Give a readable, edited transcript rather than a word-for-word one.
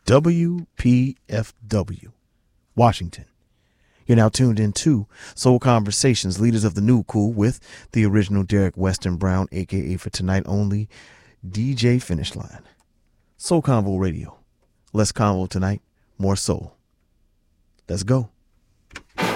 WPFW, Washington. You're now tuned into Soul Conversations, Leaders of the New Cool, with the original Derek Weston Brown, a.k.a. for tonight only, DJ Finish Line. Soul Convo Radio. Less convo tonight, more soul. Let's go.